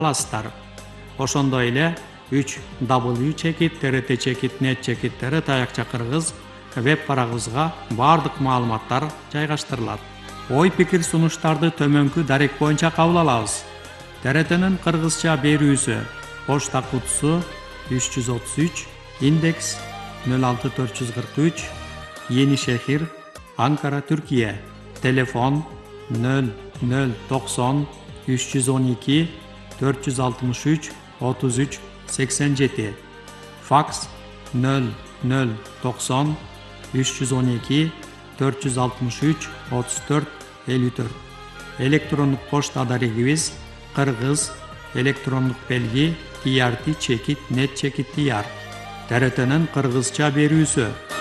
аласыздар. Ошондой эле 3w чекит TRT чекит net чекит таякча кыргыз веб барагыбызга баардык маалыматтар жайгаштырылат. Ой пикир сунуштарды төмөнкү дарек боюнча кабыл алабыз. TRTнын кыргызча берүүсү: почта кутусу 333, индекс 06443, Yenişehir, Ankara, Türkiye. Telefon 0090 312 463 33 87. Faks 0090 312 463 34 54. Elektronik poçta adresimiz Kırgız, elektronik belgi TRT çekit net çekit TRT'nin Kırgızça berүүsü.